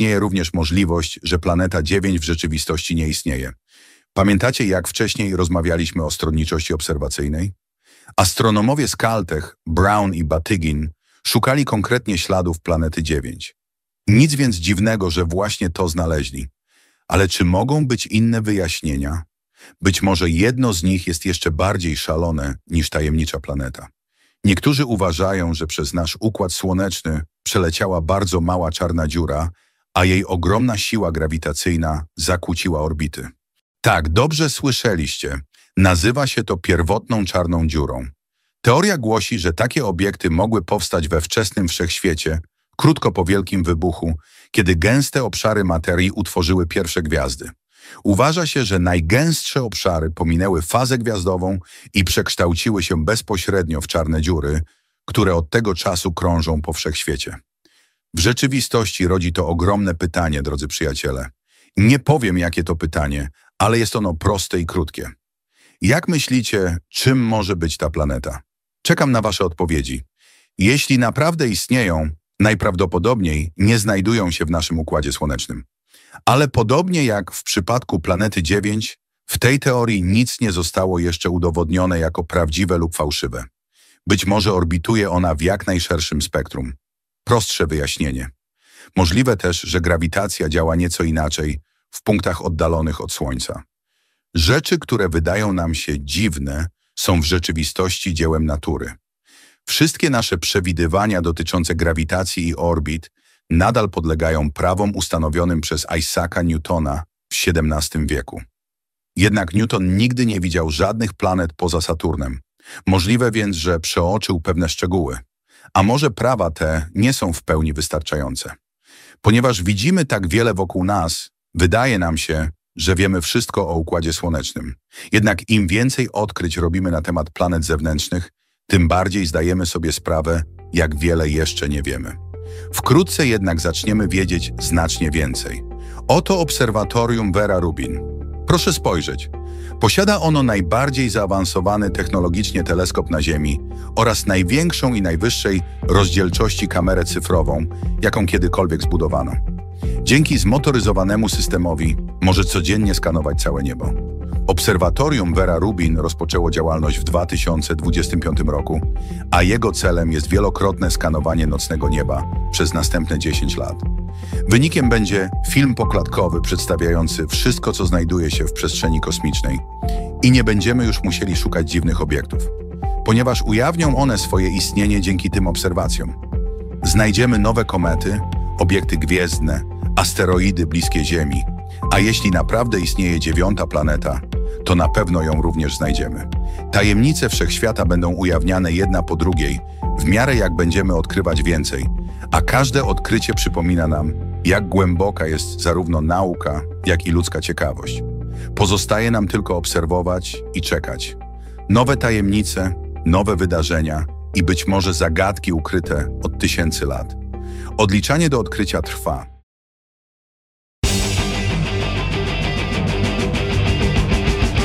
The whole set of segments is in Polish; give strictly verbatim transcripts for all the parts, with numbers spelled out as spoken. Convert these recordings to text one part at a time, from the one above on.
istnieje również możliwość, że planeta dziewięć w rzeczywistości nie istnieje. Pamiętacie, jak wcześniej rozmawialiśmy o stronniczości obserwacyjnej? Astronomowie z Caltech, Brown i Batygin, szukali konkretnie śladów planety dziewięć. Nic więc dziwnego, że właśnie to znaleźli. Ale czy mogą być inne wyjaśnienia? Być może jedno z nich jest jeszcze bardziej szalone niż tajemnicza planeta. Niektórzy uważają, że przez nasz Układ Słoneczny przeleciała bardzo mała czarna dziura, a jej ogromna siła grawitacyjna zakłóciła orbity. Tak, dobrze słyszeliście. Nazywa się to pierwotną czarną dziurą. Teoria głosi, że takie obiekty mogły powstać we wczesnym wszechświecie, krótko po Wielkim Wybuchu, kiedy gęste obszary materii utworzyły pierwsze gwiazdy. Uważa się, że najgęstsze obszary pominęły fazę gwiazdową i przekształciły się bezpośrednio w czarne dziury, które od tego czasu krążą po wszechświecie. W rzeczywistości rodzi to ogromne pytanie, drodzy przyjaciele. Nie powiem, jakie to pytanie, ale jest ono proste i krótkie. Jak myślicie, czym może być ta planeta? Czekam na wasze odpowiedzi. Jeśli naprawdę istnieją, najprawdopodobniej nie znajdują się w naszym Układzie Słonecznym. Ale podobnie jak w przypadku planety dziewięć, w tej teorii nic nie zostało jeszcze udowodnione jako prawdziwe lub fałszywe. Być może orbituje ona w jak najszerszym spektrum. Prostsze wyjaśnienie. Możliwe też, że grawitacja działa nieco inaczej w punktach oddalonych od Słońca. Rzeczy, które wydają nam się dziwne, są w rzeczywistości dziełem natury. Wszystkie nasze przewidywania dotyczące grawitacji i orbit nadal podlegają prawom ustanowionym przez Isaaca Newtona w siedemnastym wieku. Jednak Newton nigdy nie widział żadnych planet poza Saturnem. Możliwe więc, że przeoczył pewne szczegóły. A może prawa te nie są w pełni wystarczające. Ponieważ widzimy tak wiele wokół nas, wydaje nam się, że wiemy wszystko o Układzie Słonecznym. Jednak im więcej odkryć robimy na temat planet zewnętrznych, tym bardziej zdajemy sobie sprawę, jak wiele jeszcze nie wiemy. Wkrótce jednak zaczniemy wiedzieć znacznie więcej. Oto obserwatorium Vera Rubin. Proszę spojrzeć. Posiada ono najbardziej zaawansowany technologicznie teleskop na Ziemi oraz największą i najwyższej rozdzielczości kamerę cyfrową, jaką kiedykolwiek zbudowano. Dzięki zmotoryzowanemu systemowi może codziennie skanować całe niebo. Obserwatorium Vera Rubin rozpoczęło działalność w dwa tysiące dwudziestym piątym roku, a jego celem jest wielokrotne skanowanie nocnego nieba przez następne dziesięć lat. Wynikiem będzie film poklatkowy przedstawiający wszystko, co znajduje się w przestrzeni kosmicznej i nie będziemy już musieli szukać dziwnych obiektów, ponieważ ujawnią one swoje istnienie dzięki tym obserwacjom. Znajdziemy nowe komety, obiekty gwiezdne, asteroidy bliskie Ziemi, a jeśli naprawdę istnieje dziewiąta planeta, to na pewno ją również znajdziemy. Tajemnice wszechświata będą ujawniane jedna po drugiej, w miarę jak będziemy odkrywać więcej, a każde odkrycie przypomina nam, jak głęboka jest zarówno nauka, jak i ludzka ciekawość. Pozostaje nam tylko obserwować i czekać. Nowe tajemnice, nowe wydarzenia i być może zagadki ukryte od tysięcy lat. Odliczanie do odkrycia trwa.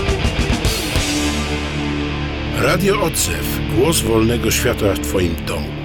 Radio Odzew. Głos wolnego świata w Twoim domu.